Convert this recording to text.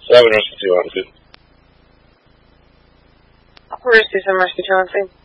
Ravenous with you, Odyssey. Where's the Mercy Johnson?